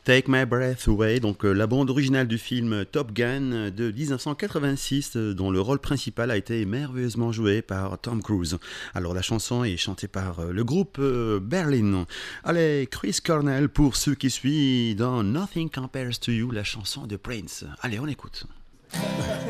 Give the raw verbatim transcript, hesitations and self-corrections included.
Take My Breath Away, donc euh, la bande originale du film Top Gun de dix-neuf cent quatre-vingt-six, euh, dont le rôle principal a été merveilleusement joué par Tom Cruise. Alors la chanson est chantée par euh, le groupe euh, Berlin. Allez, Chris Cornell pour ceux qui suivent dans Nothing Compares to You, la chanson de Prince. Allez, on écoute.